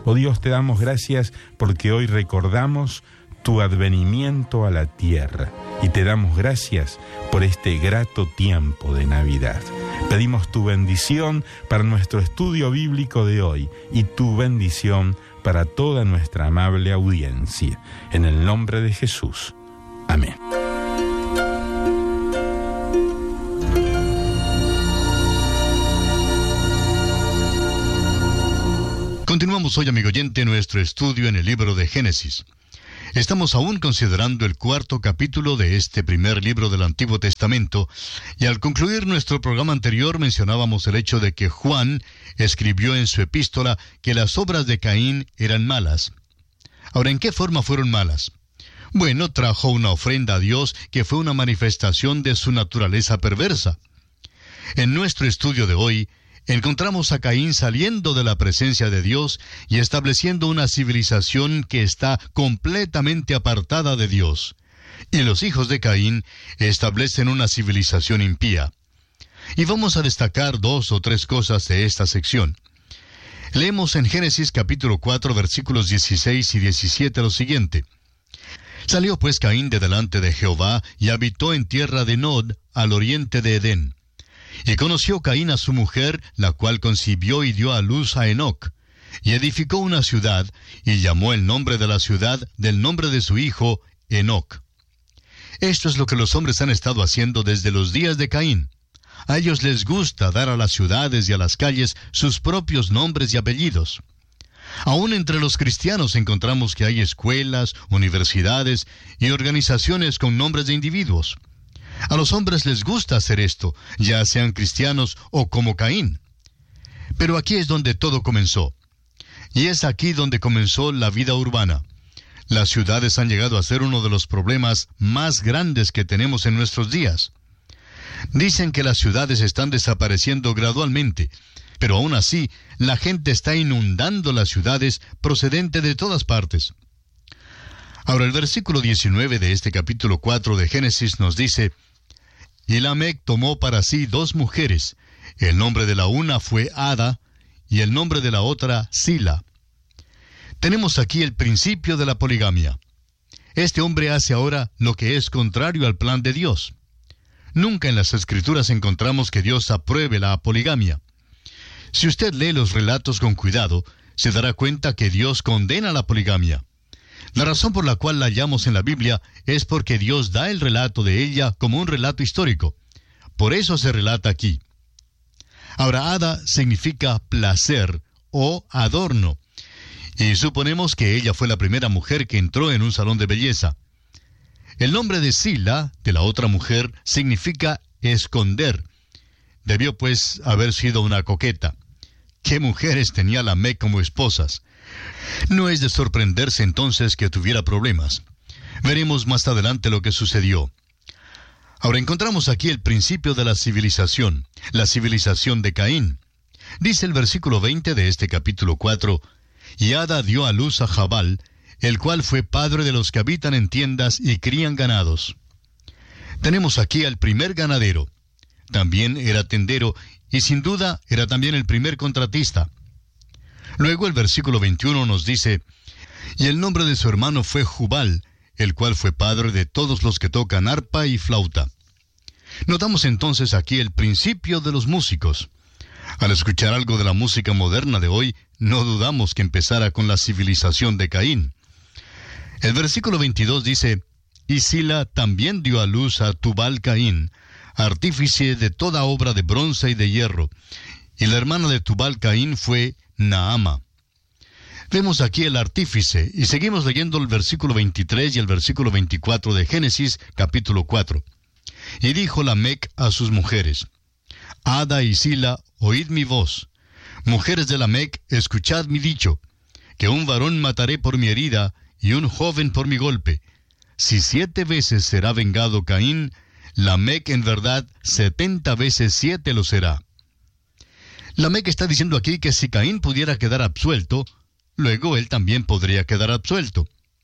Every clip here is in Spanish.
Oh Dios, te damos gracias porque hoy recordamos tu advenimiento a la tierra y te damos gracias por este grato tiempo de Navidad. Pedimos tu bendición para nuestro estudio bíblico de hoy y tu bendición para toda nuestra amable audiencia. En el nombre de Jesús. Amén. Continuamos hoy, amigo oyente, nuestro estudio en el libro de Génesis. Estamos aún considerando el 4º capítulo de este primer libro del Antiguo Testamento, y al concluir nuestro programa anterior mencionábamos el hecho de que Juan escribió en su epístola que las obras de Caín eran malas. Ahora, ¿en qué forma fueron malas? Bueno, trajo una ofrenda a Dios que fue una manifestación de su naturaleza perversa. En nuestro estudio de hoy, encontramos a Caín saliendo de la presencia de Dios y estableciendo una civilización que está completamente apartada de Dios. Y los hijos de Caín establecen una civilización impía. Y vamos a destacar 2 o 3 cosas de esta sección. Leemos en Génesis capítulo 4, versículos 16 y 17 lo siguiente. Salió pues Caín de delante de Jehová y habitó en tierra de Nod, al oriente de Edén. Y conoció Caín a su mujer, la cual concibió y dio a luz a Enoc. Y edificó una ciudad, y llamó el nombre de la ciudad del nombre de su hijo, Enoc. Esto es lo que los hombres han estado haciendo desde los días de Caín. A ellos les gusta dar a las ciudades y a las calles sus propios nombres y apellidos. Aún entre los cristianos encontramos que hay escuelas, universidades y organizaciones con nombres de individuos. A los hombres les gusta hacer esto, ya sean cristianos o como Caín. Pero aquí es donde todo comenzó. Y es aquí donde comenzó la vida urbana. Las ciudades han llegado a ser uno de los problemas más grandes que tenemos en nuestros días. Dicen que las ciudades están desapareciendo gradualmente, pero aún así, la gente está inundando las ciudades procedente de todas partes. Ahora, el versículo 19 de este capítulo 4 de Génesis nos dice: Y Lamec tomó para sí 2 mujeres. El nombre de la una fue Ada, y el nombre de la otra Sila. Tenemos aquí el principio de la poligamia. Este hombre hace ahora lo que es contrario al plan de Dios. Nunca en las Escrituras encontramos que Dios apruebe la poligamia. Si usted lee los relatos con cuidado, se dará cuenta que Dios condena la poligamia. La razón por la cual la hallamos en la Biblia es porque Dios da el relato de ella como un relato histórico. Por eso se relata aquí. Ahora, Ada significa placer o adorno, y suponemos que ella fue la primera mujer que entró en un salón de belleza. El nombre de Sila, de la otra mujer, significa esconder. Debió pues haber sido una coqueta. ¿Qué mujeres tenía Lamec como esposas? No es de sorprenderse entonces que tuviera problemas. Veremos más adelante lo que sucedió. Ahora encontramos aquí el principio de la civilización de Caín. Dice el versículo 20 de este capítulo 4, Y Ada dio a luz a Jabal, el cual fue padre de los que habitan en tiendas y crían ganados. Tenemos aquí al primer ganadero. También era tendero, y sin duda era también el primer contratista. Luego el versículo 21 nos dice: Y el nombre de su hermano fue Jubal, el cual fue padre de todos los que tocan arpa y flauta. Notamos entonces aquí el principio de los músicos. Al escuchar algo de la música moderna de hoy, no dudamos que empezara con la civilización de Caín. El versículo 22 dice: Y Sila también dio a luz a Tubal Caín, artífice de toda obra de bronce y de hierro. Y la hermana de Tubal Caín fue Naama. Vemos aquí el artífice, y seguimos leyendo el versículo 23 y el versículo 24 de Génesis, capítulo 4. Y dijo Lamec a sus mujeres: Ada y Sila, oíd mi voz. Mujeres de Lamec, escuchad mi dicho, que un varón mataré por mi herida, y un joven por mi golpe. Si 7 veces será vengado Caín, Lamec en verdad 70 veces 7 lo será. Lamec está diciendo aquí que si Caín pudiera quedar absuelto, luego él también podría quedar absuelto.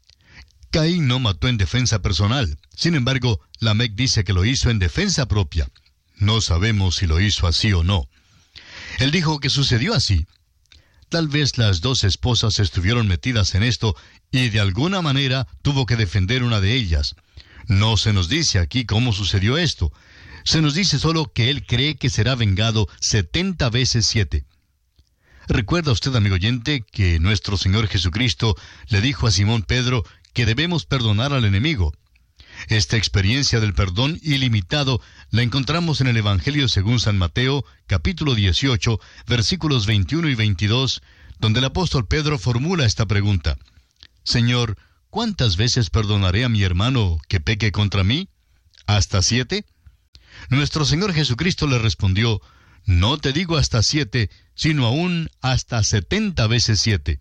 Caín no mató en defensa personal. Sin embargo, Lamec dice que lo hizo en defensa propia. No sabemos si lo hizo así o no. Él dijo que sucedió así. Tal vez las dos esposas estuvieron metidas en esto y de alguna manera tuvo que defender una de ellas. No se nos dice aquí cómo sucedió esto. Se nos dice solo que él cree que será vengado 70 veces 7. ¿Recuerda usted, amigo oyente, que nuestro Señor Jesucristo le dijo a Simón Pedro que debemos perdonar al enemigo? Esta experiencia del perdón ilimitado la encontramos en el Evangelio según San Mateo, capítulo 18, versículos 21 y 22, donde el apóstol Pedro formula esta pregunta: Señor, ¿cuántas veces perdonaré a mi hermano que peque contra mí? ¿Hasta 7? Nuestro Señor Jesucristo le respondió: no te digo hasta 7, sino aún hasta 70 veces 7.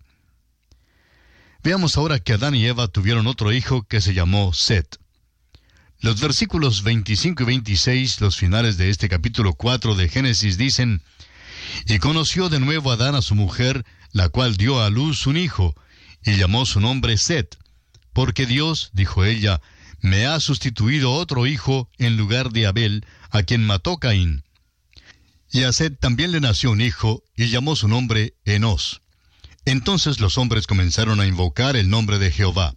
Veamos ahora que Adán y Eva tuvieron otro hijo que se llamó Set. Los versículos 25 y 26, los finales de este capítulo 4 de Génesis, dicen: y conoció de nuevo Adán a su mujer, la cual dio a luz un hijo, y llamó su nombre Set, porque Dios, dijo ella, me ha sustituido otro hijo en lugar de Abel, a quien mató Caín. Y a Set también le nació un hijo, y llamó su nombre Enós. Entonces los hombres comenzaron a invocar el nombre de Jehová.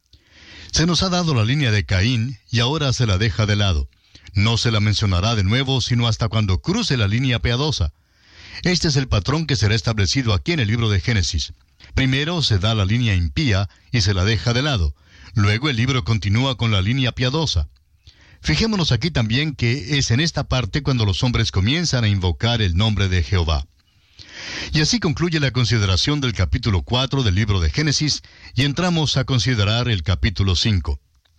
Se nos ha dado la línea de Caín, y ahora se la deja de lado. No se la mencionará de nuevo, sino hasta cuando cruce la línea piadosa. Este es el patrón que será establecido aquí en el libro de Génesis. Primero se da la línea impía, y se la deja de lado. Luego el libro continúa con la línea piadosa. Fijémonos aquí también que es en esta parte cuando los hombres comienzan a invocar el nombre de Jehová. Y así concluye la consideración del capítulo 4 del libro de Génesis, y entramos a considerar el capítulo 5.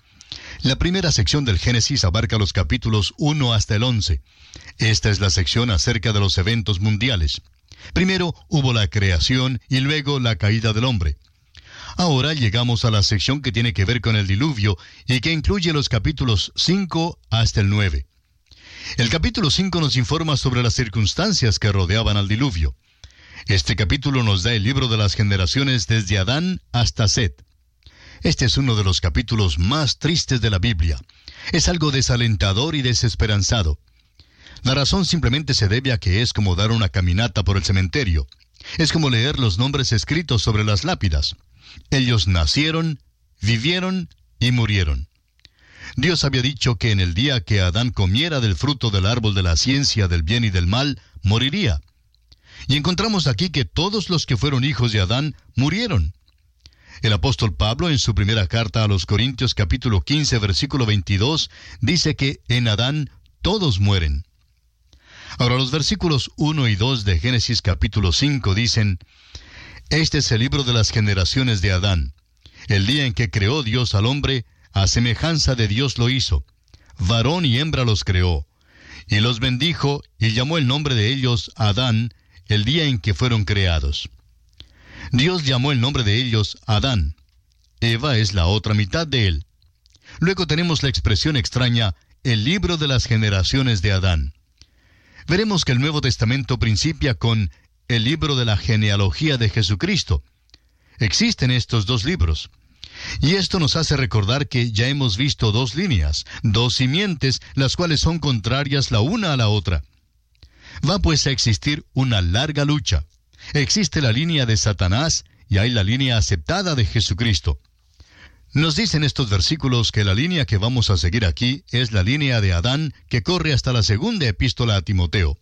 La primera sección del Génesis abarca los capítulos 1 hasta el 11. Esta es la sección acerca de los eventos mundiales. Primero hubo la creación y luego la caída del hombre. Ahora llegamos a la sección que tiene que ver con el diluvio y que incluye los capítulos 5 hasta el 9. El capítulo 5 nos informa sobre las circunstancias que rodeaban al diluvio. Este capítulo nos da el libro de las generaciones desde Adán hasta Set. Este es uno de los capítulos más tristes de la Biblia. Es algo desalentador y desesperanzado. La razón simplemente se debe a que es como dar una caminata por el cementerio. Es como leer los nombres escritos sobre las lápidas. Ellos nacieron, vivieron y murieron. Dios había dicho que en el día que Adán comiera del fruto del árbol de la ciencia del bien y del mal, moriría. Y encontramos aquí que todos los que fueron hijos de Adán murieron. El apóstol Pablo, en su primera carta a los Corintios capítulo 15, versículo 22, dice que en Adán todos mueren. Ahora los versículos 1 y 2 de Génesis capítulo 5 dicen: este es el libro de las generaciones de Adán. El día en que creó Dios al hombre, a semejanza de Dios lo hizo. Varón y hembra los creó. Y los bendijo, y llamó el nombre de ellos Adán, el día en que fueron creados. Dios llamó el nombre de ellos Adán. Eva es la otra mitad de él. Luego tenemos la expresión extraña, el libro de las generaciones de Adán. Veremos que el Nuevo Testamento principia con el libro de la genealogía de Jesucristo. Existen estos dos libros. Y esto nos hace recordar que ya hemos visto dos líneas, dos simientes, las cuales son contrarias la una a la otra. Va pues a existir una larga lucha. Existe la línea de Satanás y hay la línea aceptada de Jesucristo. Nos dicen estos versículos que la línea que vamos a seguir aquí es la línea de Adán que corre hasta la segunda epístola a Timoteo.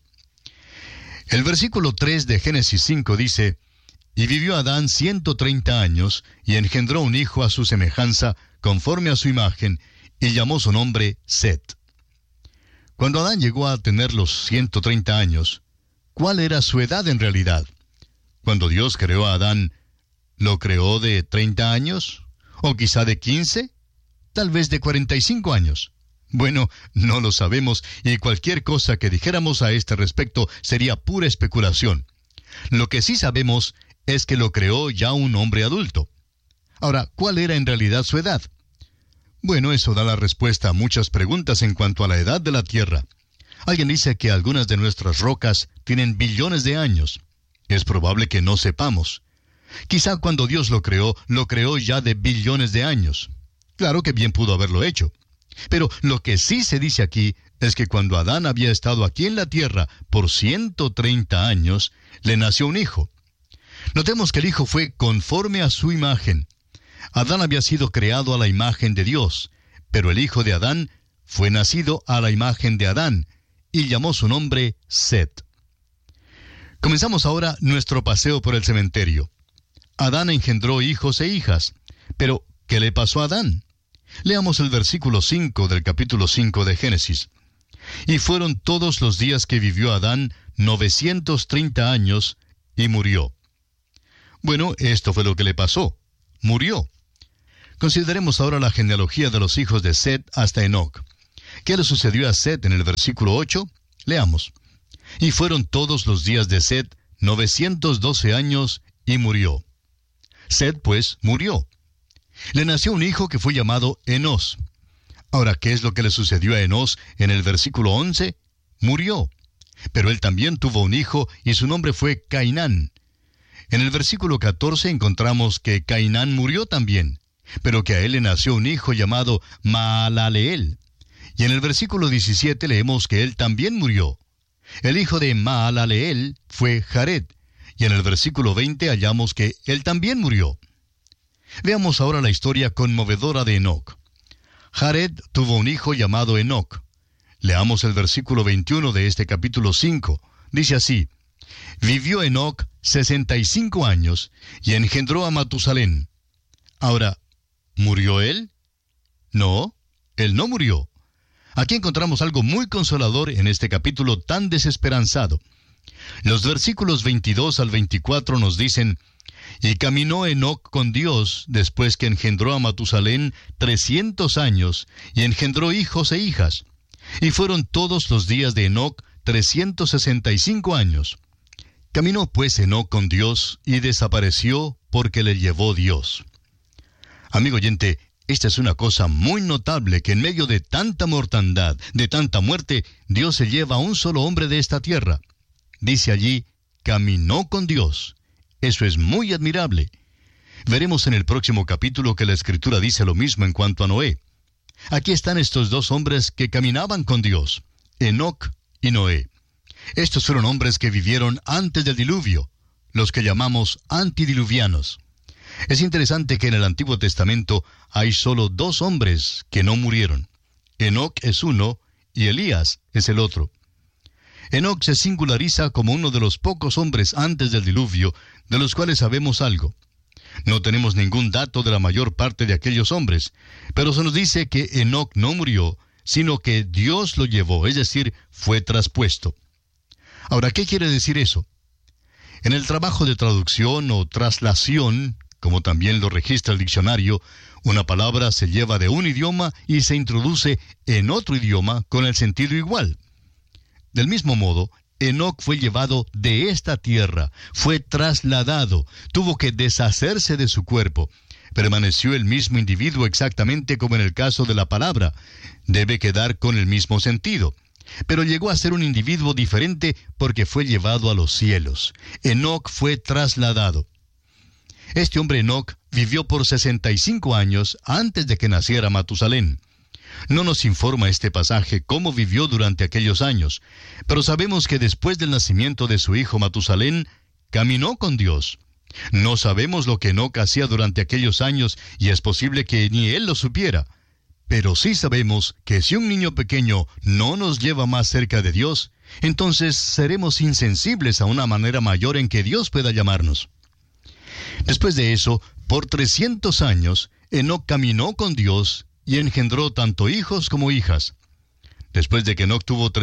El versículo 3 de Génesis 5 dice: y vivió Adán 130 años, y engendró un hijo a su semejanza, conforme a su imagen, y llamó su nombre Set. Cuando Adán llegó a tener los 130 años, ¿cuál era su edad en realidad? Cuando Dios creó a Adán, ¿lo creó de 30 años? ¿O quizá de 15? ¿Tal vez de 45 años? Bueno, no lo sabemos, y cualquier cosa que dijéramos a este respecto sería pura especulación. Lo que sí sabemos es que lo creó ya un hombre adulto. Ahora, ¿cuál era en realidad su edad? Bueno, eso da la respuesta a muchas preguntas en cuanto a la edad de la Tierra. Alguien dice que algunas de nuestras rocas tienen billones de años. Es probable que no sepamos. Quizá cuando Dios lo creó ya de billones de años. Claro que bien pudo haberlo hecho. Pero lo que sí se dice aquí es que cuando Adán había estado aquí en la tierra por 130 años, le nació un hijo. Notemos que el Hijo fue conforme a su imagen. Adán había sido creado a la imagen de Dios, pero el hijo de Adán fue nacido a la imagen de Adán, y llamó su nombre Set. Comenzamos ahora nuestro paseo por el cementerio. Adán engendró hijos e hijas, pero ¿qué le pasó a Adán? Leamos el versículo 5 del capítulo 5 de Génesis. Y fueron todos los días que vivió Adán 930 años, y murió. Bueno, esto fue lo que le pasó. Murió. Consideremos ahora la genealogía de los hijos de Set hasta Enoc. ¿Qué le sucedió a Set en el versículo 8? Leamos. Y fueron todos los días de Set 912 años, y murió. Set, pues, murió. Le nació un hijo que fue llamado Enos. Ahora, ¿qué es lo que le sucedió a Enos en el versículo 11? Murió. Pero él también tuvo un hijo, y su nombre fue Cainán. En el versículo 14 encontramos que Cainán murió también, pero que a él le nació un hijo llamado Maalaleel. Y en el versículo 17 leemos que él también murió. El hijo de Maalaleel fue Jared, y en el versículo 20 hallamos que él también murió. Veamos ahora la historia conmovedora de Enoc. Jared tuvo un hijo llamado Enoc. Leamos el versículo 21 de este capítulo 5. Dice así: Vivió Enoc 65 años, y engendró a Matusalén. Ahora, ¿murió él? No, él no murió. Aquí encontramos algo muy consolador en este capítulo tan desesperanzado. Los versículos 22 al 24 nos dicen: Y caminó Enoc con Dios después que engendró a Matusalén 300 años, y engendró hijos e hijas. Y fueron todos los días de Enoc 365 años. Caminó pues Enoc con Dios, y desapareció porque le llevó Dios. Amigo oyente, esta es una cosa muy notable, que en medio de tanta mortandad, de tanta muerte, Dios se lleva a un solo hombre de esta tierra. Dice allí, caminó con Dios. Eso es muy admirable. Veremos en el próximo capítulo que la Escritura dice lo mismo en cuanto a Noé. Aquí están estos dos hombres que caminaban con Dios, Enoc y Noé. Estos fueron hombres que vivieron antes del diluvio, los que llamamos antidiluvianos. Es interesante que en el Antiguo Testamento hay solo dos hombres que no murieron. Enoc es uno y Elías es el otro. Enoc se singulariza como uno de los pocos hombres antes del diluvio de los cuales sabemos algo. No tenemos ningún dato de la mayor parte de aquellos hombres, pero se nos dice que Enoc no murió, sino que Dios lo llevó, es decir, fue traspuesto. Ahora, ¿qué quiere decir eso? En el trabajo de traducción o traslación, como también lo registra el diccionario, una palabra se lleva de un idioma y se introduce en otro idioma con el sentido igual. Del mismo modo, Enoc fue llevado de esta tierra, fue trasladado, tuvo que deshacerse de su cuerpo. Permaneció el mismo individuo exactamente como en el caso de la palabra. Debe quedar con el mismo sentido. Pero llegó a ser un individuo diferente porque fue llevado a los cielos. Enoc fue trasladado. Este hombre Enoc vivió por 65 años antes de que naciera Matusalén. No nos informa este pasaje cómo vivió durante aquellos años, pero sabemos que después del nacimiento de su hijo Matusalén, caminó con Dios. No sabemos lo que Enoc hacía durante aquellos años y es posible que ni él lo supiera. Pero sí sabemos que si un niño pequeño no nos lleva más cerca de Dios, entonces seremos insensibles a una manera mayor en que Dios pueda llamarnos. Después de eso, por 300 años, Enoc caminó con Dios y engendró tanto hijos como hijas. Después de que Enoc tuvo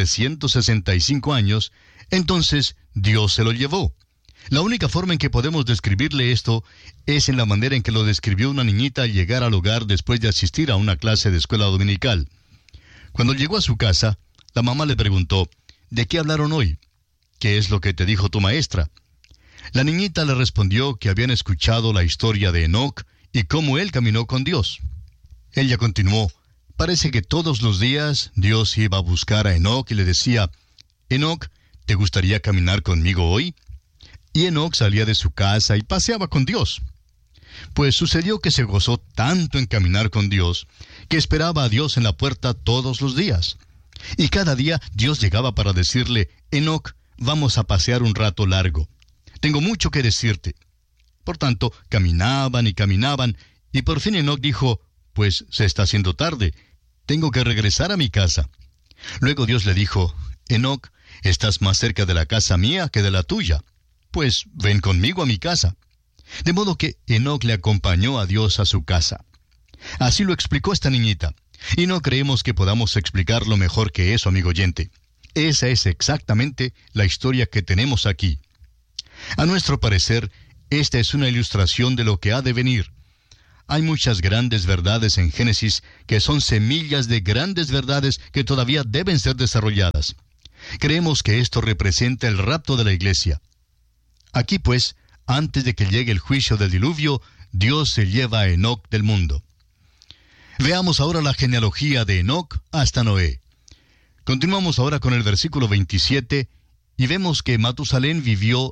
365 años, entonces Dios se lo llevó. La única forma en que podemos describirle esto es en la manera en que lo describió una niñita al llegar al hogar después de asistir a una clase de escuela dominical. Cuando llegó a su casa, la mamá le preguntó: ¿de qué hablaron hoy? ¿Qué es lo que te dijo tu maestra? La niñita le respondió que habían escuchado la historia de Enoc y cómo él caminó con Dios. Ella continuó: parece que todos los días Dios iba a buscar a Enoc y le decía: Enoc, ¿te gustaría caminar conmigo hoy? Y Enoc salía de su casa y paseaba con Dios. Pues sucedió que se gozó tanto en caminar con Dios, que esperaba a Dios en la puerta todos los días. Y cada día Dios llegaba para decirle: Enoc, vamos a pasear un rato largo. Tengo mucho que decirte. Por tanto, caminaban y caminaban, y por fin Enoc dijo, pues se está haciendo tarde, tengo que regresar a mi casa. Luego Dios le dijo, Enoc, estás más cerca de la casa mía que de la tuya, pues ven conmigo a mi casa. De modo que Enoc le acompañó a Dios a su casa. Así lo explicó esta niñita, y no creemos que podamos explicarlo mejor que eso, amigo oyente. Esa es exactamente la historia que tenemos aquí. A nuestro parecer, esta es una ilustración de lo que ha de venir. Hay muchas grandes verdades en Génesis que son semillas de grandes verdades que todavía deben ser desarrolladas. Creemos que esto representa el rapto de la iglesia. Aquí, pues, antes de que llegue el juicio del diluvio, Dios se lleva a Enoc del mundo. Veamos ahora la genealogía de Enoc hasta Noé. Continuamos ahora con el versículo 27 y vemos que Matusalén vivió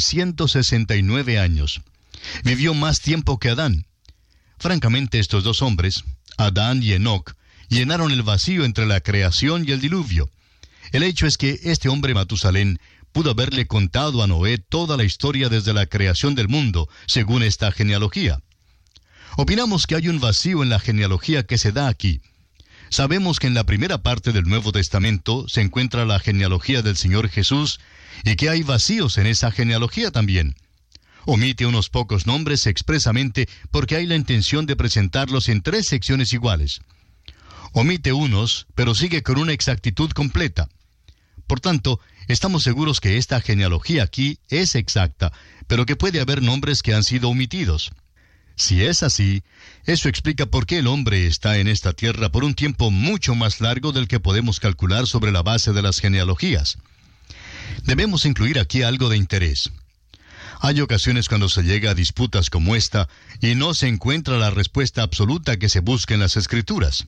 969 años. Vivió más tiempo que Adán. Francamente, estos dos hombres, Adán y Enoc, llenaron el vacío entre la creación y el diluvio. El hecho es que este hombre Matusalén pudo haberle contado a Noé toda la historia desde la creación del mundo, según esta genealogía. Opinamos que hay un vacío en la genealogía que se da aquí. Sabemos que en la primera parte del Nuevo Testamento se encuentra la genealogía del Señor Jesús y que hay vacíos en esa genealogía también. Omite unos pocos nombres expresamente porque hay la intención de presentarlos en 3 secciones iguales. Omite unos, pero sigue con una exactitud completa. Por tanto, estamos seguros que esta genealogía aquí es exacta, pero que puede haber nombres que han sido omitidos. Si es así, eso explica por qué el hombre está en esta tierra por un tiempo mucho más largo del que podemos calcular sobre la base de las genealogías. Debemos incluir aquí algo de interés. Hay ocasiones cuando se llega a disputas como esta y no se encuentra la respuesta absoluta que se busca en las Escrituras.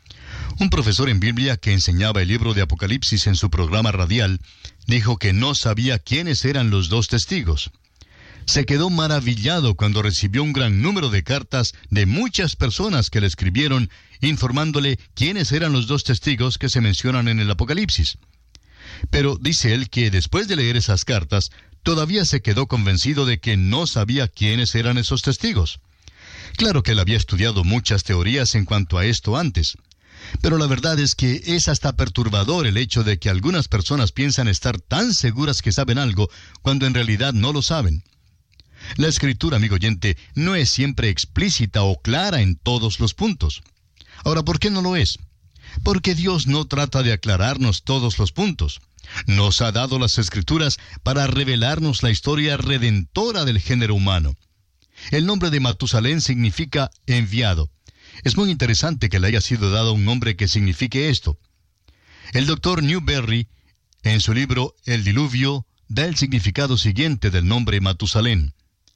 Un profesor en Biblia que enseñaba el libro de Apocalipsis en su programa radial dijo que no sabía quiénes eran los 2 testigos. Se quedó maravillado cuando recibió un gran número de cartas de muchas personas que le escribieron informándole quiénes eran los 2 testigos que se mencionan en el Apocalipsis. Pero dice él que después de leer esas cartas, todavía se quedó convencido de que no sabía quiénes eran esos testigos. Claro que él había estudiado muchas teorías en cuanto a esto antes, pero la verdad es que es hasta perturbador el hecho de que algunas personas piensan estar tan seguras que saben algo cuando en realidad no lo saben. La Escritura, amigo oyente, no es siempre explícita o clara en todos los puntos. Ahora, ¿por qué no lo es? Porque Dios no trata de aclararnos todos los puntos. Nos ha dado las Escrituras para revelarnos la historia redentora del género humano. El nombre de Matusalén significa enviado. Es muy interesante que le haya sido dado un nombre que signifique esto. El doctor Newberry, en su libro El Diluvio, da el significado siguiente del nombre Matusalén.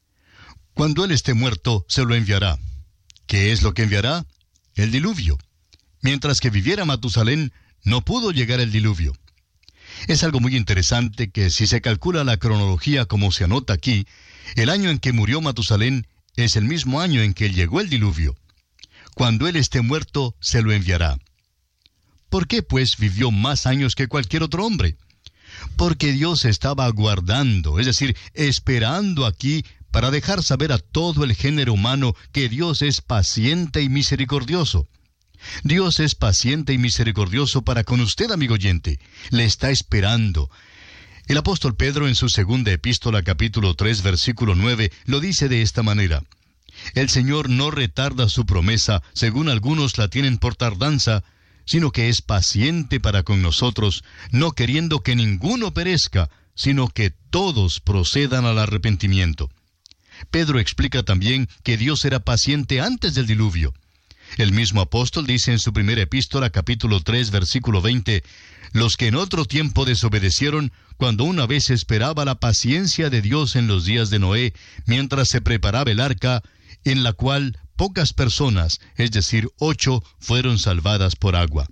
Cuando él esté muerto, se lo enviará. ¿Qué es lo que enviará? El diluvio. Mientras que viviera Matusalén, no pudo llegar el diluvio. Es algo muy interesante que si se calcula la cronología como se anota aquí, el año en que murió Matusalén es el mismo año en que llegó el diluvio. Cuando él esté muerto, se lo enviará. ¿Por qué, pues, vivió más años que cualquier otro hombre? Porque Dios estaba aguardando, es decir, esperando aquí para dejar saber a todo el género humano que Dios es paciente y misericordioso. Dios es paciente y misericordioso para con usted, amigo oyente. Le está esperando. El apóstol Pedro en su segunda epístola, capítulo 3, versículo 9, lo dice de esta manera. El Señor no retarda su promesa, según algunos la tienen por tardanza, sino que es paciente para con nosotros, no queriendo que ninguno perezca, sino que todos procedan al arrepentimiento. Pedro explica también que Dios era paciente antes del diluvio. El mismo apóstol dice en su primera epístola, capítulo 3, versículo 20, los que en otro tiempo desobedecieron, cuando una vez esperaba la paciencia de Dios en los días de Noé, mientras se preparaba el arca, en la cual pocas personas, es decir, 8, fueron salvadas por agua.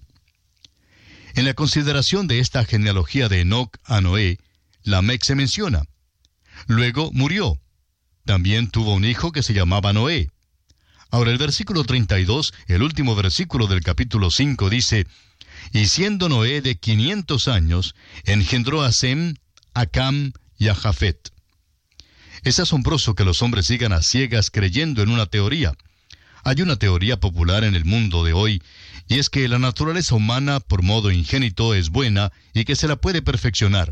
En la consideración de esta genealogía de Enoc a Noé, Lamec se menciona. Luego murió. También tuvo un hijo que se llamaba Noé. Ahora el versículo 32, el último versículo del capítulo 5, dice, y siendo Noé de 500 años, engendró a Sem, a Cam y a Jafet. Es asombroso que los hombres sigan a ciegas creyendo en una teoría. Hay una teoría popular en el mundo de hoy, y es que la naturaleza humana, por modo ingénito, es buena y que se la puede perfeccionar.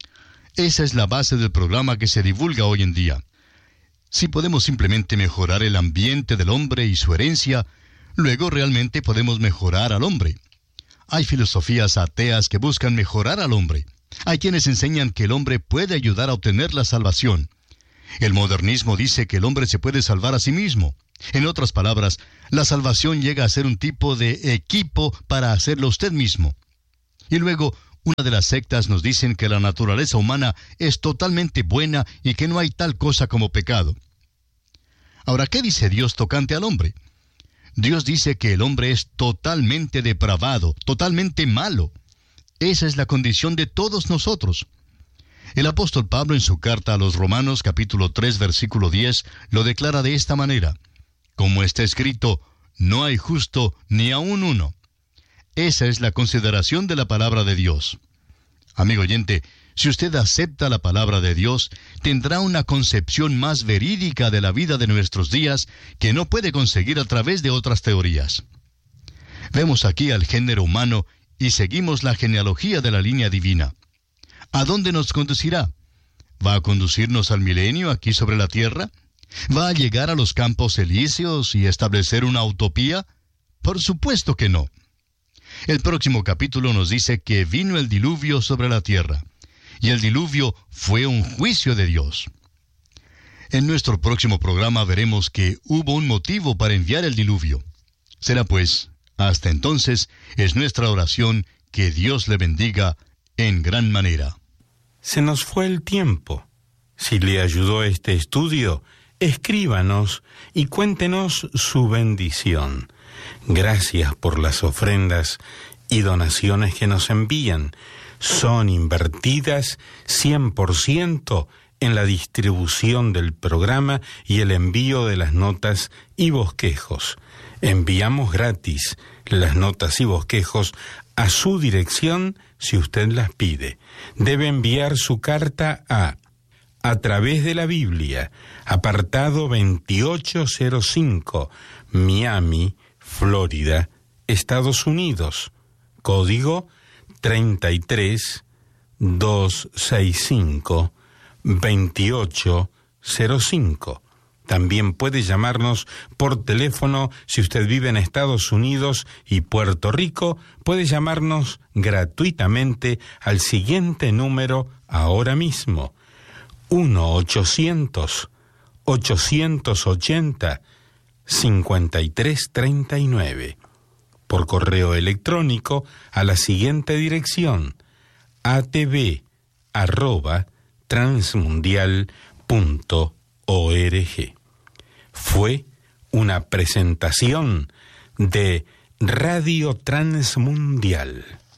Esa es la base del programa que se divulga hoy en día. Si podemos simplemente mejorar el ambiente del hombre y su herencia, luego realmente podemos mejorar al hombre. Hay filosofías ateas que buscan mejorar al hombre. Hay quienes enseñan que el hombre puede ayudar a obtener la salvación. El modernismo dice que el hombre se puede salvar a sí mismo. En otras palabras, la salvación llega a ser un tipo de equipo para hacerlo usted mismo. Y luego, una de las sectas nos dicen que la naturaleza humana es totalmente buena y que no hay tal cosa como pecado. Ahora, ¿qué dice Dios tocante al hombre? Dios dice que el hombre es totalmente depravado, totalmente malo. Esa es la condición de todos nosotros. El apóstol Pablo en su carta a los Romanos capítulo 3 versículo 10 lo declara de esta manera: como está escrito, no hay justo ni aun uno. Esa es la consideración de la palabra de Dios. Amigo oyente, si usted acepta la palabra de Dios, tendrá una concepción más verídica de la vida de nuestros días que no puede conseguir a través de otras teorías. Vemos aquí al género humano y seguimos la genealogía de la línea divina. ¿A dónde nos conducirá? ¿Va a conducirnos al milenio aquí sobre la tierra? ¿Va a llegar a los campos elíseos y establecer una utopía? Por supuesto que no. El próximo capítulo nos dice que vino el diluvio sobre la tierra, y el diluvio fue un juicio de Dios. En nuestro próximo programa veremos que hubo un motivo para enviar el diluvio. Será pues, hasta entonces, es nuestra oración que Dios le bendiga en gran manera. Se nos fue el tiempo. Si le ayudó este estudio, escríbanos y cuéntenos su bendición. Gracias por las ofrendas y donaciones que nos envían. Son invertidas 100% en la distribución del programa y el envío de las notas y bosquejos. Enviamos gratis las notas y bosquejos a su dirección si usted las pide. Debe enviar su carta a través de la Biblia, apartado 2805, Miami, Florida, Estados Unidos, código 33265 2805. También puede llamarnos por teléfono si usted vive en Estados Unidos y Puerto Rico. Puede llamarnos gratuitamente al siguiente número ahora mismo: 1-800-880-5339. Por correo electrónico a la siguiente dirección: atv@transmundial.org. Fue una presentación de Radio Transmundial.